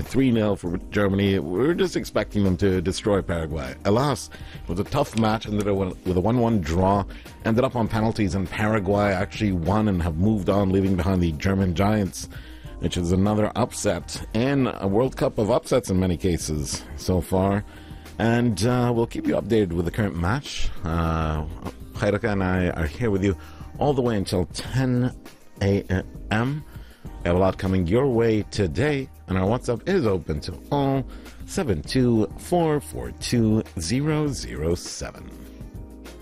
3-0 for Germany. We were just expecting them to destroy Paraguay. Alas, it was a tough match, ended up with a 1-1 draw, ended up on penalties, and Paraguay actually won and have moved on, leaving behind the German Giants, which is another upset, and a World Cup of upsets in many cases so far. And we'll keep you updated with the current match. Khairaka and I are here with you all the way until 10 a.m. We have a lot coming your way today, and our WhatsApp is open to all. 72442 007.